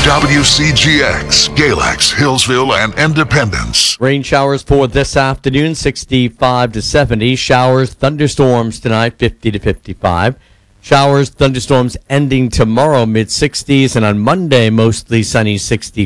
WCGX, Galax, Hillsville, and Independence. Rain showers for this afternoon, 65 to 70. Showers, thunderstorms tonight, 50 to 55. Showers, thunderstorms ending tomorrow, mid-60s. And on Monday, mostly sunny, 60.